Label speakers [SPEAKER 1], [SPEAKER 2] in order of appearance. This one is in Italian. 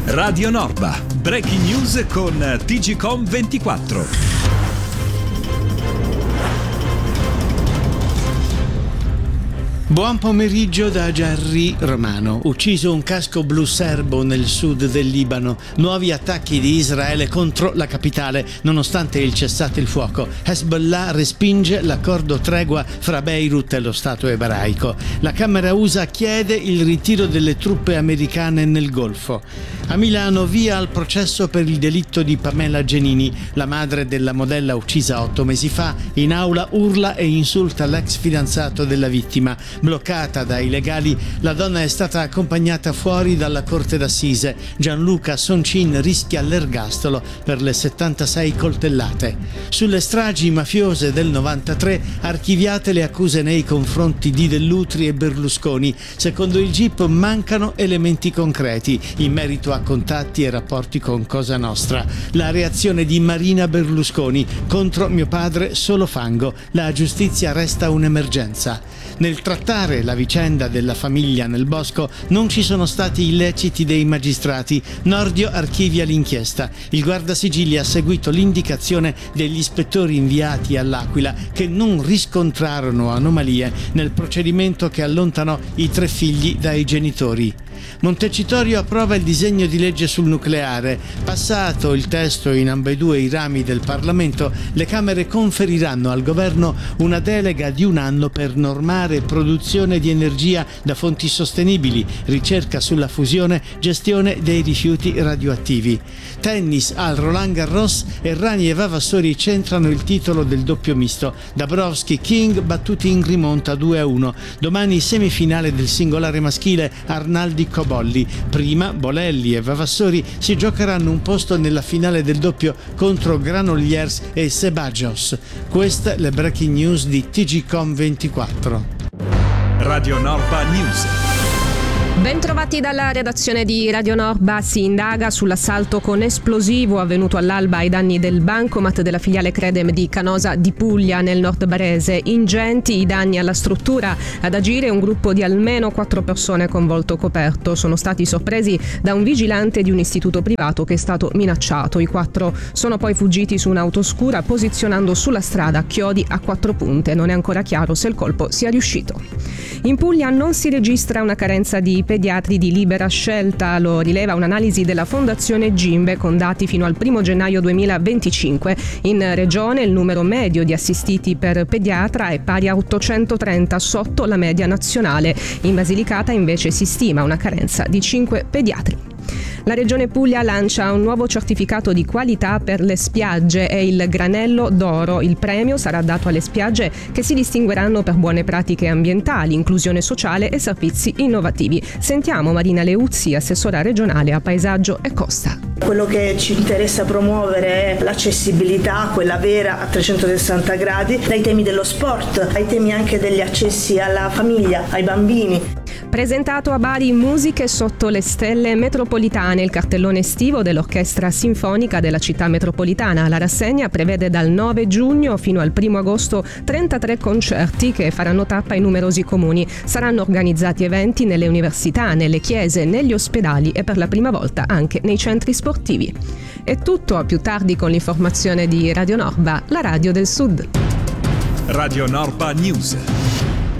[SPEAKER 1] Radio Norba, breaking news con TGcom24.
[SPEAKER 2] Buon pomeriggio da Gianri Romano. Ucciso un casco blu serbo nel sud del Libano. Nuovi attacchi di Israele contro la capitale nonostante il cessate il fuoco. Hezbollah respinge l'accordo tregua fra Beirut e lo Stato ebraico. La Camera USA chiede il ritiro delle truppe americane nel Golfo. A Milano via al processo per il delitto di Pamela Genini. La madre della modella uccisa 8 mesi fa in aula urla e insulta l'ex fidanzato della vittima. Bloccata dai legali, la donna è stata accompagnata fuori dalla corte d'assise. Gianluca Soncin rischia l'ergastolo per le 76 coltellate. Sulle stragi mafiose del 93 archiviate le accuse nei confronti di Dell'Utri e Berlusconi. Secondo il GIP mancano elementi concreti in merito a contatti e rapporti con Cosa Nostra. La reazione di Marina Berlusconi: contro mio padre solo fango, la giustizia resta un'emergenza. Nel trattare la vicenda della famiglia nel bosco non ci sono stati illeciti dei magistrati. Nordio archivia l'inchiesta. Il Guardasigilli ha seguito l'indicazione degli ispettori inviati all'Aquila, che non riscontrarono anomalie nel procedimento che allontanò i 3 figli dai genitori. Montecitorio approva il disegno di legge sul nucleare. Passato il testo in ambedue i rami del Parlamento, le Camere conferiranno al Governo una delega di 1 anno per normare produzione di energia da fonti sostenibili, ricerca sulla fusione, gestione dei rifiuti radioattivi. Tennis al Roland Garros, Errani e Vavassori centrano il titolo del doppio misto. Dabrowski, King battuti in rimonta 2-1. Domani semifinale del singolare maschile, Arnaldi Cobolli. Prima Bolelli e Vavassori si giocheranno un posto nella finale del doppio contro Granollers e Sebajos. Queste le breaking news di TGcom24.
[SPEAKER 1] Radio Norba News.
[SPEAKER 3] Bentrovati dalla redazione di Radio Norba. Si indaga sull'assalto con esplosivo avvenuto all'alba ai danni del bancomat della filiale Credem di Canosa di Puglia nel nord barese. Ingenti i danni alla struttura, ad agire un gruppo di almeno 4 persone con volto coperto. Sono stati sorpresi da un vigilante di un istituto privato che è stato minacciato. I 4 sono poi fuggiti su un'auto scura posizionando sulla strada chiodi a 4 punte. Non è ancora chiaro se il colpo sia riuscito. In Puglia non si registra una carenza di pediatri di libera scelta, lo rileva un'analisi della Fondazione Gimbe con dati fino al 1 gennaio 2025. In regione il numero medio di assistiti per pediatra è pari a 830, sotto la media nazionale. In Basilicata invece si stima una carenza di 5 pediatri. La Regione Puglia lancia un nuovo certificato di qualità per le spiagge, è il Granello d'Oro. Il premio sarà dato alle spiagge che si distingueranno per buone pratiche ambientali, inclusione sociale e servizi innovativi. Sentiamo Marina Leuzzi, assessora regionale a paesaggio e costa.
[SPEAKER 4] Quello che ci interessa promuovere è l'accessibilità, quella vera a 360 gradi, dai temi dello sport ai temi anche degli accessi alla famiglia, ai bambini.
[SPEAKER 3] Presentato a Bari Musiche sotto le stelle metropolitane, il cartellone estivo dell'Orchestra Sinfonica della Città Metropolitana. La rassegna prevede dal 9 giugno fino al 1 agosto 33 concerti che faranno tappa in numerosi comuni. Saranno organizzati eventi nelle università, nelle chiese, negli ospedali e per la prima volta anche nei centri sportivi. È tutto, a più tardi con l'informazione di Radio Norba, la radio del Sud.
[SPEAKER 1] Radio Norba News.